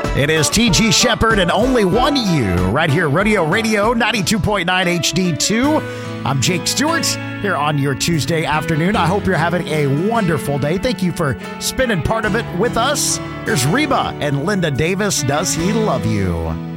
It is T.G. Shepherd and Only One You right here, Rodeo Radio 92.9 HD2. I'm Jake Stewart here on your Tuesday afternoon. I hope you're having a wonderful day. Thank you for spending part of it with us. Here's Reba and Linda Davis, Does He Love You?